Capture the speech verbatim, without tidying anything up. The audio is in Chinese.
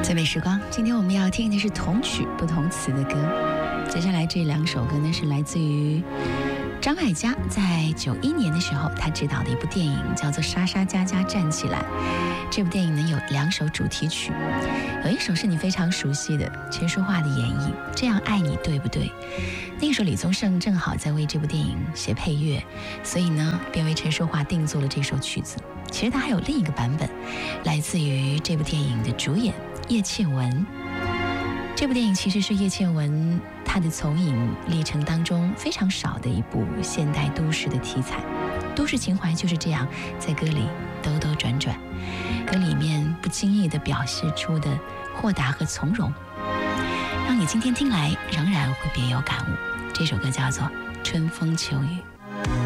最美时光，今天我们要听的是同曲不同词的歌。接下来这两首歌呢，是来自于张艾嘉在九一年的时候，他执导的一部电影，叫做《莎莎佳佳站起来》。这部电影呢有两首主题曲，有一首是你非常熟悉的陈淑桦的演绎，《这样爱你对不对》。那个时候李宗盛正好在为这部电影写配乐，所以呢便为陈淑桦定做了这首曲子。其实他还有另一个版本，来自于这部电影的主演叶倩文。这部电影其实是叶倩文她的从影历程当中非常少的一部现代都市的题材。都市情怀就是这样在歌里兜兜转转，歌里面不经意地表示出的豁达和从容，让你今天听来仍然会别有感悟。这首歌叫做《春风秋雨》。